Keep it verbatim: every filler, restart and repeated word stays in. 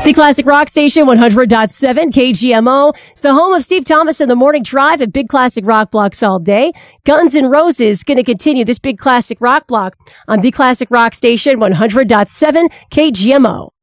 The Classic Rock Station, one hundred point seven K G M O. It's the home of Steve Thomas and the Morning Drive at Big Classic Rock Blocks all day. Guns N' Roses going to continue this Big Classic Rock Block on the Classic Rock Station, one hundred point seven K G M O.